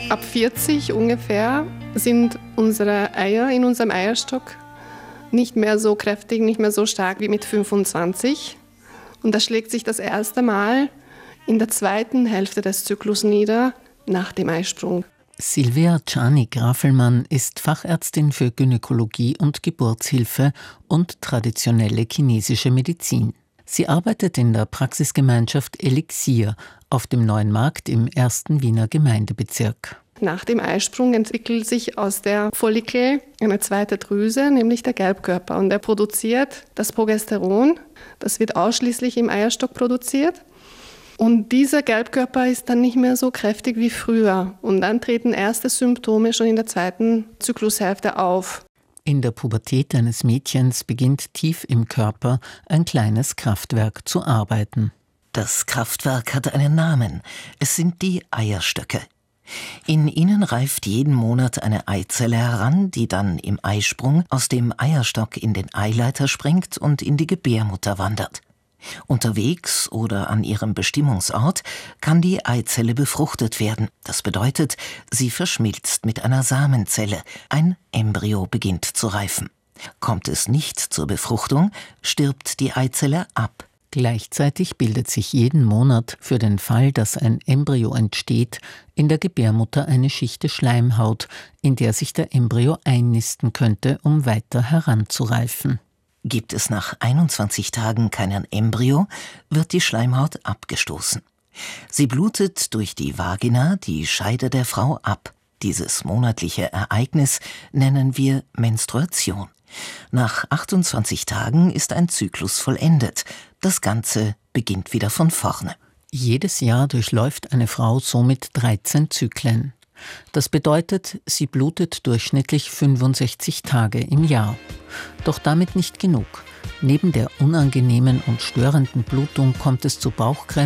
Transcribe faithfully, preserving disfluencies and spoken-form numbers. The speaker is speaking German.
Ab vierzig ungefähr sind unsere Eier in unserem Eierstock nicht mehr so kräftig, nicht mehr so stark wie mit fünfundzwanzig. Und das schlägt sich das erste Mal in der zweiten Hälfte des Zyklus nieder, nach dem Eisprung. Silvia Czarnik-Raffelmann ist Fachärztin für Gynäkologie und Geburtshilfe und traditionelle chinesische Medizin. Sie arbeitet in der Praxisgemeinschaft Elixier auf dem Neuen Markt im ersten Wiener Gemeindebezirk. Nach dem Eisprung entwickelt sich aus der Follikel eine zweite Drüse, nämlich der Gelbkörper. Und er produziert das Progesteron. Das wird ausschließlich im Eierstock produziert. Und dieser Gelbkörper ist dann nicht mehr so kräftig wie früher. Und dann treten erste Symptome schon in der zweiten Zyklushälfte auf. In der Pubertät eines Mädchens beginnt tief im Körper ein kleines Kraftwerk zu arbeiten. Das Kraftwerk hat einen Namen. Es sind die Eierstöcke. In ihnen reift jeden Monat eine Eizelle heran, die dann im Eisprung aus dem Eierstock in den Eileiter springt und in die Gebärmutter wandert. Unterwegs oder an ihrem Bestimmungsort kann die Eizelle befruchtet werden. Das bedeutet, sie verschmilzt mit einer Samenzelle. Ein Embryo beginnt zu reifen. Kommt es nicht zur Befruchtung, stirbt die Eizelle ab. Gleichzeitig bildet sich jeden Monat für den Fall, dass ein Embryo entsteht, in der Gebärmutter eine Schicht Schleimhaut, in der sich der Embryo einnisten könnte, um weiter heranzureifen. Gibt es nach einundzwanzig Tagen keinen Embryo, wird die Schleimhaut abgestoßen. Sie blutet durch die Vagina, die Scheide der Frau, ab. Dieses monatliche Ereignis nennen wir Menstruation. Nach achtundzwanzig Tagen ist ein Zyklus vollendet. Das Ganze beginnt wieder von vorne. Jedes Jahr durchläuft eine Frau somit dreizehn Zyklen. Das bedeutet, sie blutet durchschnittlich fünfundsechzig Tage im Jahr. Doch damit nicht genug. Neben der unangenehmen und störenden Blutung kommt es zu Bauchkrämpfen,